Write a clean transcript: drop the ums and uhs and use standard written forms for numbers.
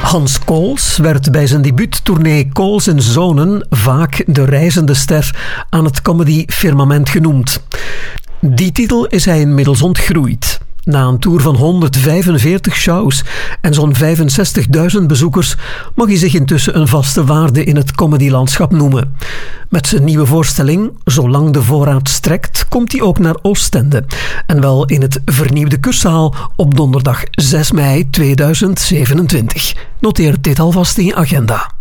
Hans Kools werd bij zijn debuuttournee Kools & Zonen vaak de reizende ster aan het comedy-firmament genoemd. Die titel is hij inmiddels ontgroeid. Na een tour van 145 shows en zo'n 65.000 bezoekers mag hij zich intussen een vaste waarde in het comedylandschap noemen. Met zijn nieuwe voorstelling, Zolang de voorraad strekt, komt hij ook naar Oostende. En wel in het vernieuwde Kurszaal op donderdag 6 mei 2027. Noteer dit alvast in je agenda.